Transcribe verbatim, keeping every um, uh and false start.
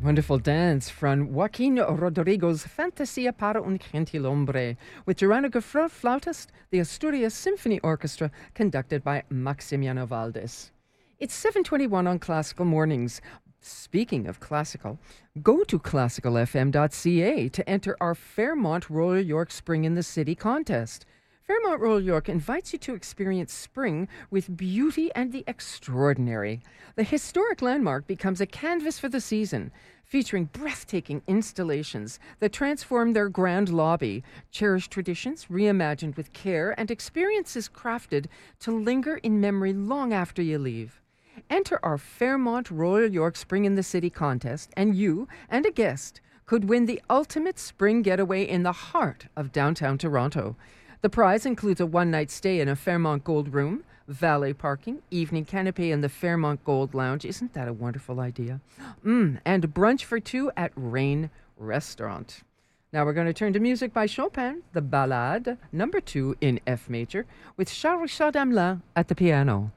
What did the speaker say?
Wonderful dance from Joaquin Rodrigo's Fantasia para un Gentilhombre with Joanna Gaffer, flautist, the Asturias Symphony Orchestra, conducted by Maximiano Valdés. It's seven twenty-one on Classical Mornings. Speaking of classical, go to classical f m dot c a to enter our Fairmont Royal York Spring in the City contest. Fairmont Royal York invites you to experience spring with beauty and the extraordinary. The historic landmark becomes a canvas for the season, featuring breathtaking installations that transform their grand lobby, cherished traditions reimagined with care, and experiences crafted to linger in memory long after you leave. Enter our Fairmont Royal York Spring in the City contest, and you and a guest could win the ultimate spring getaway in the heart of downtown Toronto. The prize includes a one-night stay in a Fairmont Gold room, valet parking, evening canopy in the Fairmont Gold Lounge. Isn't that a wonderful idea? Mm, and brunch for two at Rain Restaurant. Now we're going to turn to music by Chopin, the Ballade, number two in F major, with Charles Richard Hamelin at the piano.